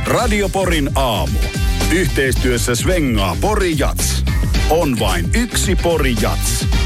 Radio Porin aamu. Yhteistyössä Svengaa Pori Jats. On vain yksi Pori Jats.